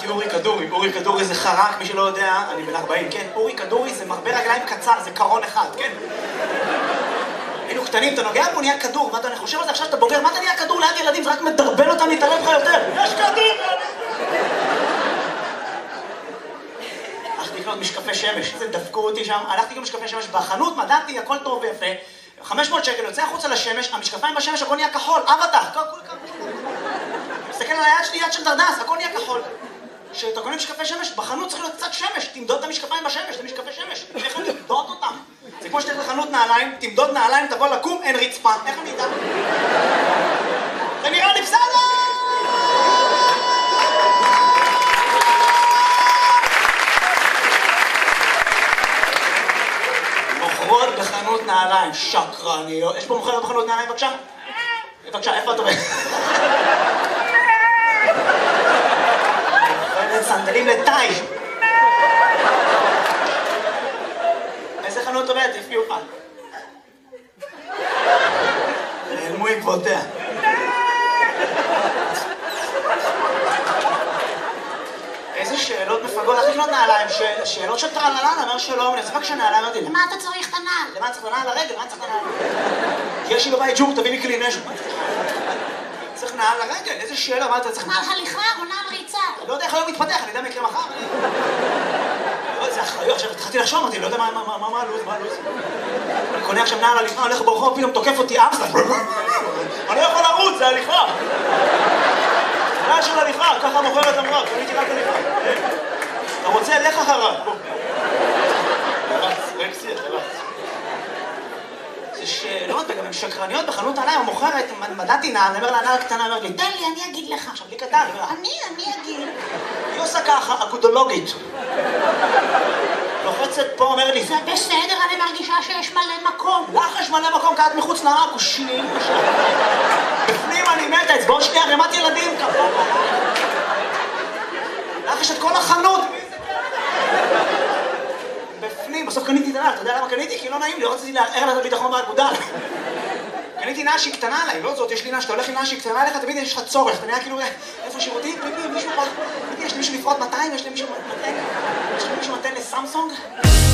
הכרתי אורי כדורי. אורי כדורי זה חרק, מי שלא יודע, אני בן 40, כן? אורי כדורי זה מרבה רגליים קצר, זה קרון אחד, כן? היינו קטנים, אתה נוגע בו, נהיה כדור. מה אתה, אני חושב על זה עכשיו שאתה בוגר, מה אתה נהיה כדור ליד ילדים? זה רק מדרבן אותם להתערב לך יותר. יש כדור! הלכתי לקנות משקפי שמש, זה דפקו אותי שם, הלכתי לקנות משקפי שמש בחנות, מדעתי, הכל טוב ויפה, 500 שקל, יוצא החוצה לשמש, המשקפיים בשמש, הכל נהיה כחול, אבטח, מסתכל על היד שלי, יד של דרדס, הכל נהיה כחול. כשאתה קונה משקפי שמש, בחנות צריך להיות קצת שמש, תמדוד את המשקפיים בשמש, זה משקפי שמש, איך אני תמדוד אותם? זה כמו שתלך לחנות נעליים, תמדוד נעליים, תבוא לקום, אין רצפה, איך אני אדע? זה נראה לי בסדר! מוכרות בחנות נעליים, שקרניות. יש פה מוכרת בחנות נעליים, בבקשה? בבקשה, איפה את עובדת? סנדלים לטאי. איזה חנות עובדת? הפקיעו אותך. נעלמו עקבותיה. איזה שאלות מפגות, איך לקנות נעליים? שאלות של טרללן, אמר שלום, אני אצבק שהנעליים אמרתי, למה אתה צריך את הנעל? למה צריך את הנעל לרגל? למה צריך את הנעל? יש לי בבית ג'ור, תביא לי כלי נשק. צריך נעל לרגל, איזה שאלה, מה אתה צריך? נעל הליכה או נעל ריצה? אני לא יודע איך היום מתפתח, אני יודע מה יקרה מחר. זה אחריות, עכשיו התחלתי לחשוב, אמרתי, לא יודע מה הלו"ז, אני קונה עכשיו נעל הליכה, הולך ברחוב, פתאום תוקף אותי אמסטר. אני לא יכול לרוץ, זה הליכה. נעל של הליכה, ככה מוכרת אמרה, קניתי רק הליכה. אתה רוצה, לך אחריו. רקסי, אתה רץ. זה שאלות, וגם הן שקרניות בחנות נעליים, המוכרת, מדעתי נעל, אני אומר לה, נעל קטנה, אומר לי, תן לי, אני אגיד לך. עכשיו, לי קטן, אני אגיד. היא עושה ככה, אגודולוגית. לוחצת פה, אומר לי, זה בסדר, אני מרגישה שיש מלא מקום. לך יש מלא מקום, כעת מחוץ לעכושים. בפנים אני מתה, אצבעות שלי ערימת ילדים, כפור. לך יש את כל החנות. בפנים, בסוף קניתי את הנעל, אתה יודע למה קניתי? כי לא נעים לי, רציתי לערער לה את הביטחון באגודל. קניתי נעל שהיא קטנה עליי, לא זאת, יש לי נעל, שאתה הולך עם נעל שהיא קטנה עליך, תמיד יש לך צורך, אתה נראה כאילו, איפה שירותים? מישהו פה, יש לי מישהו לפרוט 200, יש לי מישהו מתן לסמסונג?